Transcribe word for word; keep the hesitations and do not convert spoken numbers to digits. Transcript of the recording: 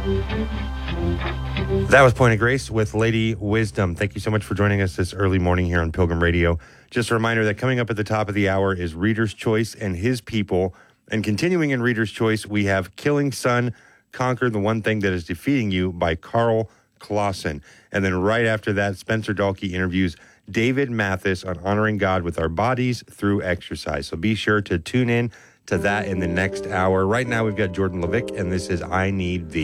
That was Point of Grace with Lady Wisdom. Thank you so much for joining us this early morning here on Pilgrim Radio. Just a reminder that coming up at the top of the hour is Reader's Choice and His People. And continuing in Reader's Choice, we have Killing Sun, Conquer the One Thing That Is Defeating You by Carl Clausen. And then right after that, Spencer Dahlke interviews David Mathis on honoring God with our bodies through exercise. So be sure to tune in to that in the next hour. Right now, we've got Jordan Levick, and this is I Need Thee.